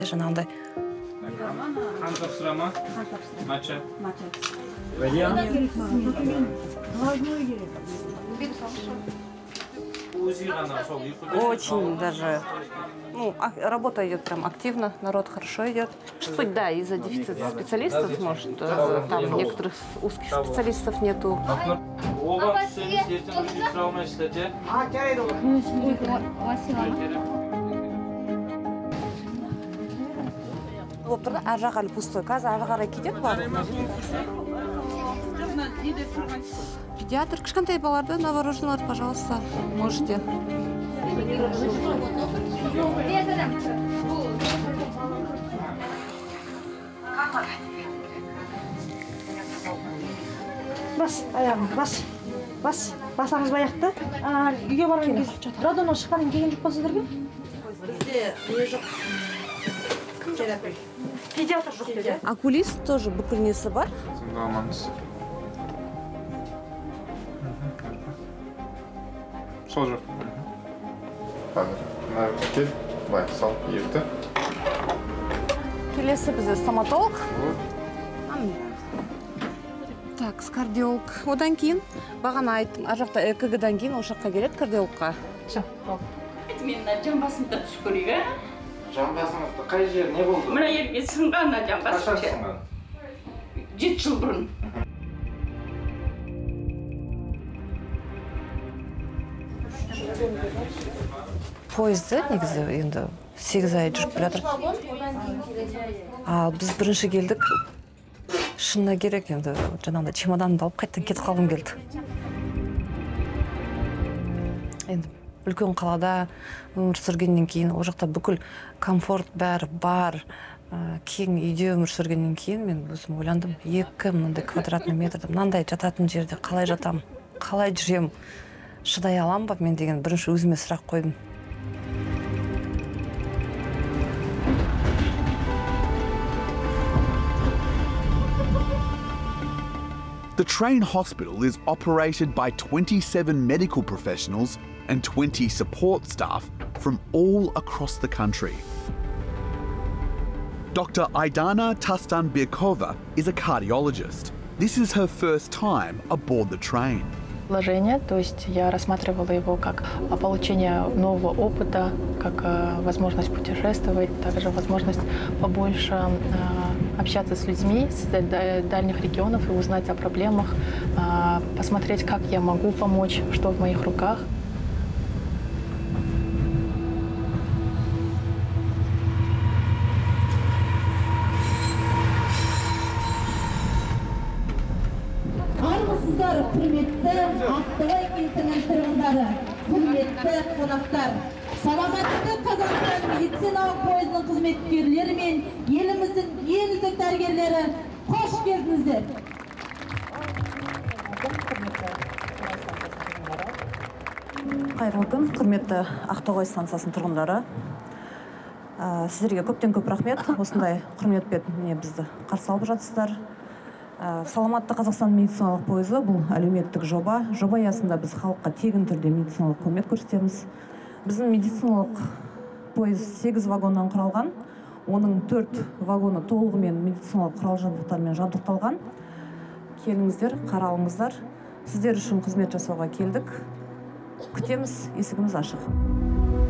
Жанагындай. Қан тапсырама? Матча. Очень даже, работа идет прям активно, народ хорошо идет. Суть, да, из-за дефицита специалистов, может, там некоторых узких специалистов нету. Болып тұрды, ар жақ әлі пустой. Қазір ары қарай кетеді барлығы. Педиатр, кішкентай балаларды, новорожденный, пожалуйста, можете. Бас, аяғым, бас. Басаңыз баяқты. Үйге барған кез, радоно шыққанын келген жоқ болсыздар ма? Бізде не жоқ. Педиатр жоқ деді. Окулист тоже бүкіл несі бар. Аманбыз. Сол жоқ. Кел, былай сал, ерті. Келесі бізде стоматолог. Так, кардиолог. Одан кейін, бағана айттым, ар жақта ЭКГ-дан кейін ол жаққа келеді кардиологқа. Мен жамбасымды түсіп көрейік, ә? Жамбасыңызды қай жер не болды? Мына ерге сынған жамбасым. Қашан сынған? 7 жыл бұрын. Пойызды негізі енді 8 ай жүріп келатыр. Біз бірінші келдік. Шынына керек енді жаңағыдай чемоданымды алып қайттан кетіп қалғым келді. Енді үлкен қалада өмір сүргеннен кейін, ол жақта бүкіл комфорт бәрі бар, кең үйде өмір сүргеннен кейін мен өзім ойландым, 2 мынандай квадратный метрді мынандай жататын жерде қалай жатам, қалай жүрем, шыдай алам ба мен деген бірінші өзіме сұрақ қойдым. The Train Hospital is operated by 27 medical professionals and 20 support staff from all across the country. Dr. Aidana Tastanbekova is a cardiologist. This is her first time aboard the train. Предложение, то есть я рассматривала его как получение нового опыта, как возможность путешествовать, также возможность побольше общаться с людьми с дальних регионов и узнать о проблемах, посмотреть, как я могу помочь, что в моих руках. Құрметті Ақтоғай кентінің тұрғындары, құрметті қонақтар, саламатты Қазақстан медициналық пойызының қызметкерлері мен еліміздің ең үздік дәрігерлері, қош келдіңіздер. Қайырлы күн, құрметті Ақтоғай станциясының тұрғындары. Сіздерге көптен көп рахмет. Осындай құрметпен бізді қарсы алып жатсыздар. Саламатты Қазақстан медициналық пойызы бұл әлеуметтік жоба. Жоба аясында біз халыққа тегін түрде медициналық көмек көрсетеміз. Біздің медициналық пойыз 8 вагоннан құралған. Оның 4 вагоны толығымен медициналық құрал-жабдықтармен жабдықталған. Келіңіздер, қаралыңыздар. Сіздер үшін қызмет жасауға келдік. Күтеміз, есігіміз ашық.